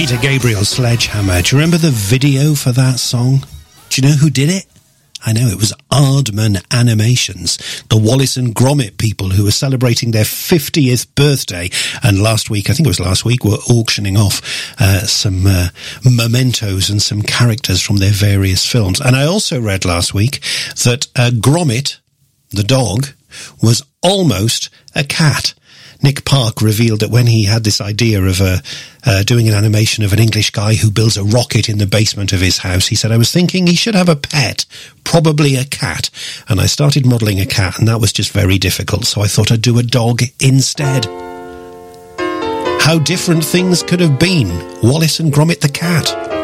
Peter Gabriel, Sledgehammer. Do you remember the video for that song? Do you know who did it? I know, it was Aardman Animations, the Wallace and Gromit people who were celebrating their 50th birthday. And last week, I think it was last week, were auctioning off some mementos and some characters from their various films. And I also read last week that Gromit, the dog, was almost a cat. Nick Park revealed that when he had this idea of doing an animation of an English guy who builds a rocket in the basement of his house, he said, I was thinking he should have a pet, probably a cat. And I started modelling a cat, and that was just very difficult, so I thought I'd do a dog instead. How different things could have been. Wallace and Gromit the cat.